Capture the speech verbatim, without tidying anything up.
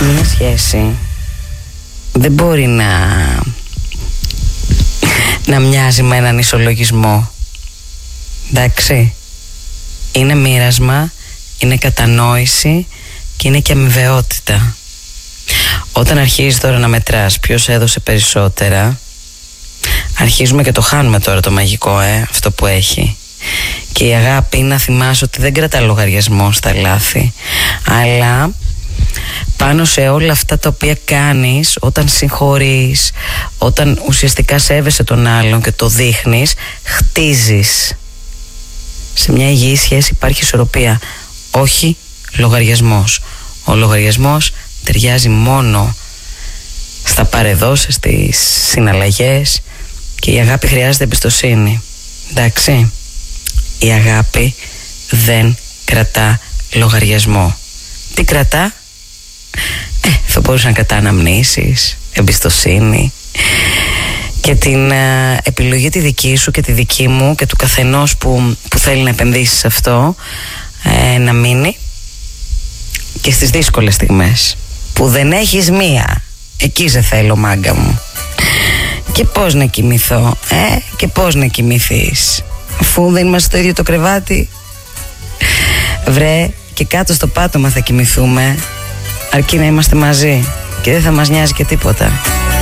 Μια σχέση δεν μπορεί να να μοιάζει με έναν ισολογισμό. Εντάξει. Είναι μοίρασμα, είναι κατανόηση και είναι και αμοιβαιότητα. Όταν αρχίζεις τώρα να μετράς ποιος έδωσε περισσότερα, αρχίζουμε και το χάνουμε τώρα το μαγικό, ε, αυτό που έχει. Και η αγάπη, να θυμάσαι ότι δεν κρατά λογαριασμό στα λάθη, αλλά πάνω σε όλα αυτά τα οποία κάνεις, όταν συγχωρείς, όταν ουσιαστικά σέβεσαι τον άλλον και το δείχνεις, χτίζεις. Σε μια υγιή σχέση υπάρχει ισορροπία, όχι λογαριασμός. Ο λογαριασμός ταιριάζει μόνο στα παρεδώσεις, στις συναλλαγές, και η αγάπη χρειάζεται εμπιστοσύνη. Εντάξει. Η αγάπη δεν κρατά λογαριασμό. Τι κρατά? Ε, θα μπορούσε να κρατά αναμνήσεις, εμπιστοσύνη και την ε, επιλογή τη δική σου και τη δική μου και του καθενός που, που θέλει να επενδύσει σε αυτό, ε, να μείνει και στις δύσκολες στιγμές που δεν έχεις μία. Εκεί σε θέλω, μάγκα μου. Και πώς να κοιμηθώ, ε, και πώς να κοιμηθείς, αφού δεν είμαστε στο ίδιο το κρεβάτι. Βρε, και κάτω στο πάτωμα θα κοιμηθούμε, αρκεί να είμαστε μαζί και δεν θα μας νοιάζει και τίποτα.